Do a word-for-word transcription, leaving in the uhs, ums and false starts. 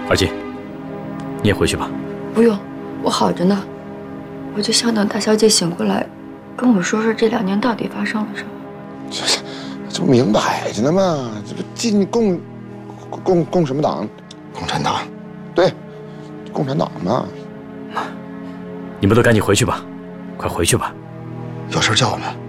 二金，你也回去吧。 不用，我好着呢。我就想等大小姐醒过来，跟我说说这两年到底发生了什么。 这这不明摆着呢吗？这不进共共共什么党？ 共产党。 对，共产党嘛。 你们都赶紧回去吧，快回去吧。 有事叫我们。